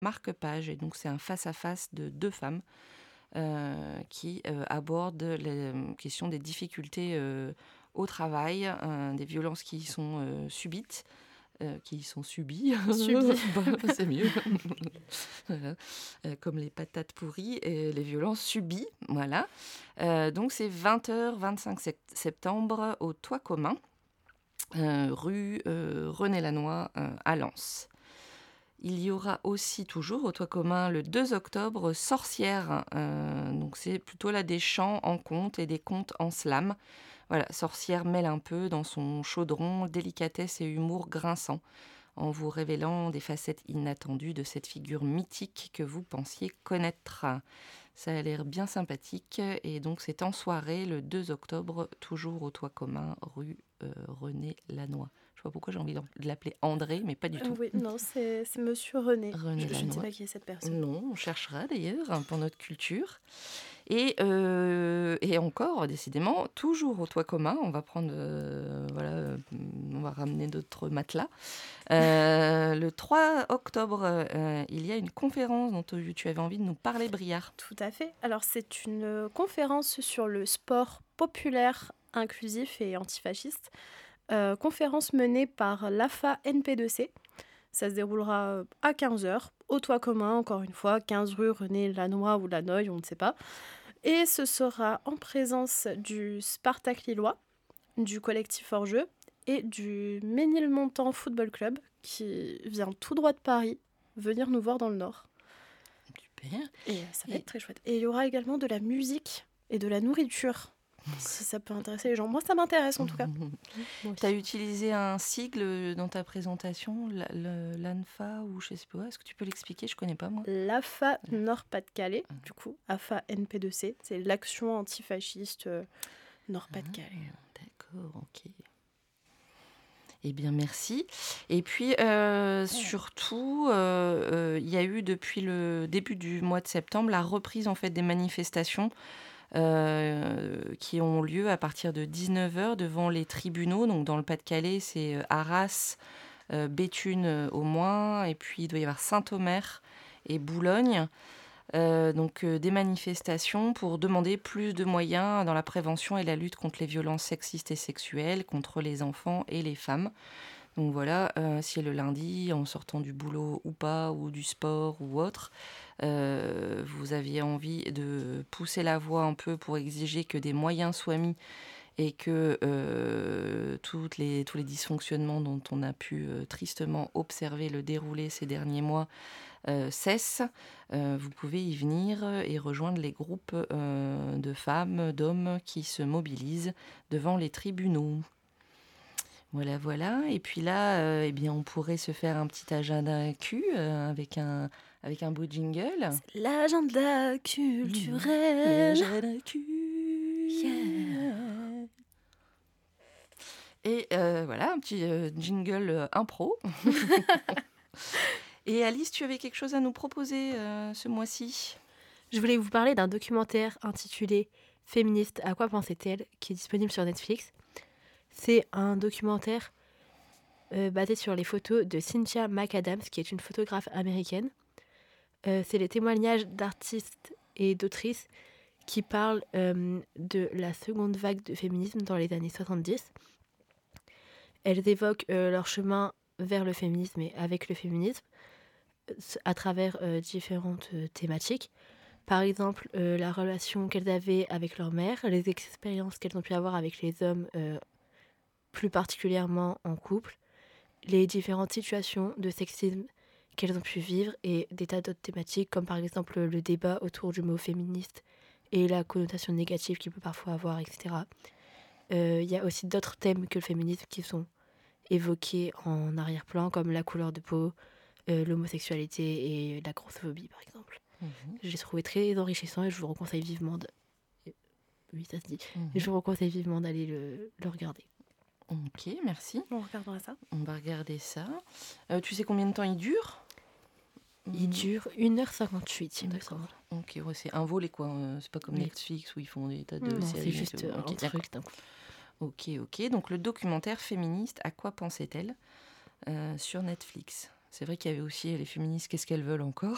marque-page. Et donc, c'est un face-à-face de deux femmes qui abordent la question des difficultés au travail, des violences qui y sont subites. Qui y sont subies. Subi. C'est mieux. Voilà. Comme les patates pourries et les violences subies. Voilà. Donc, c'est 20h, 25 septembre, au Toit commun, rue René Lannoy, à Lens. Il y aura aussi toujours au Toit commun le 2 octobre Sorcières. Donc c'est plutôt là des chants en conte et des contes en slam. Voilà, Sorcière mêle un peu dans son chaudron délicatesse et humour grinçant, en vous révélant des facettes inattendues de cette figure mythique que vous pensiez connaître. Ça a l'air bien sympathique et donc c'est en soirée le 2 octobre, toujours au Toit commun, rue René Lannoy. Je sais pas pourquoi j'ai envie de l'appeler André, mais pas du tout. Oui, non, c'est Monsieur René. René Je ne sais Lannoy. pas qui est cette personne. Non, on cherchera d'ailleurs pour notre culture. Et encore, décidément, toujours au Toit commun, on va prendre, on va ramener d'autres matelas. Le 3 octobre, il y a une conférence dont tu avais envie de nous parler, Briard. Tout à fait. Alors, c'est une conférence sur le sport populaire, inclusif et antifasciste. Conférence menée par l'AFA NP2C. Ça se déroulera à 15h, au Toit commun, encore une fois, 15 rue René Lannoy ou Lannoy, on ne sait pas. Et ce sera en présence du Spartak Lillois, du collectif Hors-jeu et du Ménilmontant Football Club qui vient tout droit de Paris venir nous voir dans le Nord. Super. Et ça va être très chouette. Et il y aura également de la musique et de la nourriture, si ça peut intéresser les gens. Moi, ça m'intéresse en tout cas. Tu as utilisé un sigle dans ta présentation, l'ANFA ou je sais pas, est-ce que tu peux l'expliquer? Je connais pas moi. L'AFA Nord-Pas-de-Calais, du coup, AFA NP2C, c'est l'action antifasciste Nord-Pas-de-Calais. D'accord, ok. Eh bien, merci. Et puis, surtout, il y a eu depuis le début du mois de septembre la reprise en fait des manifestations qui ont lieu à partir de 19h devant les tribunaux. Donc, dans le Pas-de-Calais, c'est Arras, Béthune au moins, et puis il doit y avoir Saint-Omer et Boulogne. Donc des manifestations pour demander plus de moyens dans la prévention et la lutte contre les violences sexistes et sexuelles, contre les enfants et les femmes. Donc voilà, si le lundi, en sortant du boulot ou pas, ou du sport ou autre, vous aviez envie de pousser la voix un peu pour exiger que des moyens soient mis et que tous les dysfonctionnements dont on a pu tristement observer le déroulé ces derniers mois cessent, vous pouvez y venir et rejoindre les groupes de femmes, d'hommes qui se mobilisent devant les tribunaux. Voilà, voilà. Et puis là, eh bien, on pourrait se faire un petit agenda Q avec un beau jingle. C'est l'agenda culturel. L'agenda Q. Yeah. Et voilà, un petit jingle impro. Et Alice, tu avais quelque chose à nous proposer ce mois-ci? Je voulais vous parler d'un documentaire intitulé Féministe, à quoi pensait-elle, qui est disponible sur Netflix. C'est un documentaire basé sur les photos de Cynthia McAdams, qui est une photographe américaine. C'est les témoignages d'artistes et d'autrices qui parlent de la seconde vague de féminisme dans les années 70. Elles évoquent leur chemin vers le féminisme et avec le féminisme à travers différentes thématiques. Par exemple, la relation qu'elles avaient avec leur mère, les expériences qu'elles ont pu avoir avec les hommes, plus particulièrement en couple, les différentes situations de sexisme qu'elles ont pu vivre et des tas d'autres thématiques, comme par exemple le débat autour du mot féministe et la connotation négative qu'il peut parfois avoir, etc. Il y a aussi d'autres thèmes que le féminisme qui sont évoqués en arrière-plan, comme la couleur de peau, l'homosexualité et la grossophobie, par exemple. J'ai trouvé très enrichissant et je vous conseille vivement oui, ça se dit. Et je vous conseille vivement d'aller le regarder. Ok, merci. On regardera ça. On va regarder ça. Tu sais combien de temps il dure? Il dure 1h58, il me semble. Ok, ouais, c'est un volet quoi. C'est pas comme Oui. Netflix où ils font des tas de Non, séries. c'est juste et tout. un Ok, truc d'un coup. Ok, ok. Donc le documentaire féministe, à quoi pensait-elle sur Netflix? C'est vrai qu'il y avait aussi les féministes, qu'est-ce qu'elles veulent encore?